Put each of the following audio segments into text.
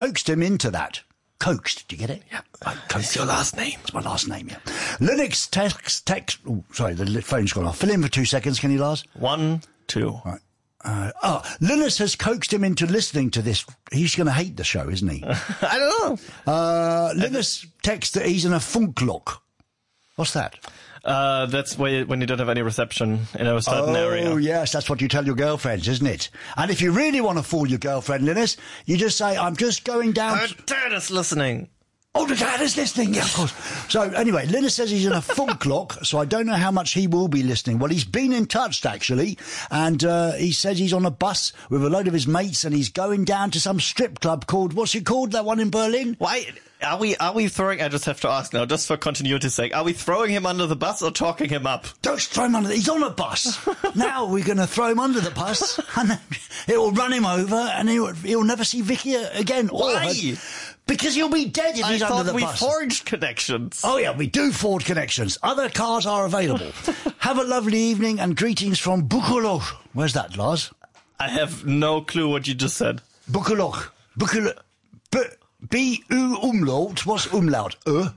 coaxed him into that. Coaxed, do you get it? Yeah. It's your last name. It's my last name, yeah. Linux text. Oh, sorry, the phone's gone off. Fill in for 2 seconds, can you, Lars? 1, 2. Right. Linus has coaxed him into listening to this. He's going to hate the show, isn't he? I don't know. Linus texts that he's in a funklock. What's that? That's when you don't have any reception in a certain area. Oh, yes, that's what you tell your girlfriends, isn't it? And if you really want to fool your girlfriend, Linus, you just say, I'm just going down... Her dad is listening. Oh, the dad is listening, yeah, of course. So, anyway, Linus says he's in a funklock, so I don't know how much he will be listening. Well, he's been in touch, actually, and he says he's on a bus with a load of his mates, and he's going down to some strip club called, what's it called, that one in Berlin? Why... Are we throwing, I just have to ask now, just for continuity's sake, are we throwing him under the bus or talking him up? Don't throw him under he's on a bus. Now we're going to throw him under the bus, and then it will run him over, and he'll never see Vicky again. Why? Because he'll be dead if he's under the bus. I thought we forged connections. Oh yeah, we do forge connections. Other cars are available. Have a lovely evening, and greetings from Bukuloch. Where's that, Lars? I have no clue what you just said. Bukuloch. B-U umlaut. What's umlaut? U.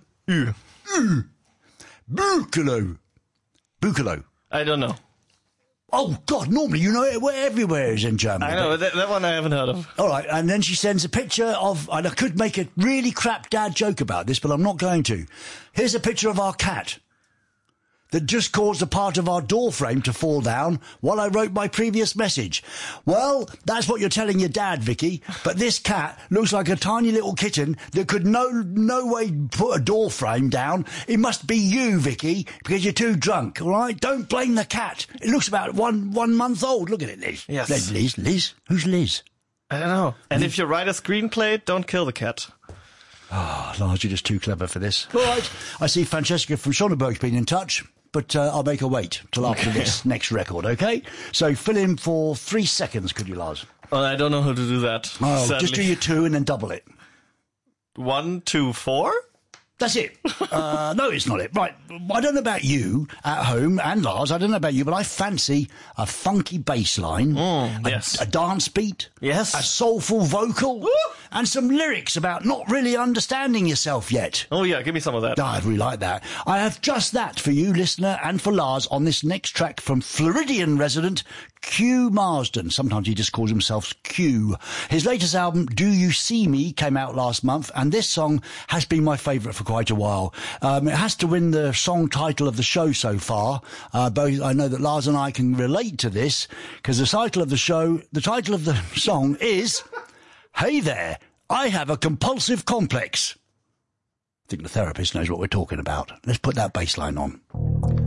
Buchelo. I don't know. Oh, God, normally you know it everywhere is in Germany. I know, that one I haven't heard of. All right, and then she sends a picture of, and I could make a really crap dad joke about this, but I'm not going to. Here's a picture of our cat that just caused a part of our door frame to fall down while I wrote my previous message. Well, that's what you're telling your dad, Vicky, but this cat looks like a tiny little kitten that could no way put a door frame down. It must be you, Vicky, because you're too drunk, all right? Don't blame the cat. It looks about one month old. Look at it, Liz. Yes. Liz? Who's Liz? I don't know. And if you write a screenplay, don't kill the cat. Oh, Lars, you're just too clever for this. All right. I see Francesca from Schonenberg's been in touch, but I'll make her wait till after this next record, okay? So fill in for 3 seconds, could you, Lars? Well, I don't know how to do that. Oh, sadly. just do your 2 and then double it. 1, 2, 4? That's it. No, it's not it. Right, I don't know about you at home, and Lars, I don't know about you, but I fancy a funky bass line, yes. a dance beat, yes, a soulful vocal, and some lyrics about not really understanding yourself yet. Oh, yeah, give me some of that. Oh, I'd really like that. I have just that for you, listener, and for Lars on this next track from Floridian resident Q Marsden. Sometimes he just calls himself Q. His latest album, Do You See Me, came out last month, and this song has been my favourite for quite a while. It has to win the song title of the show so far. Both I know that Lars and I can relate to this, because the title of the song is Hey There, I Have a Compulsive Complex. I think the therapist knows what we're talking about. Let's put that bass line on.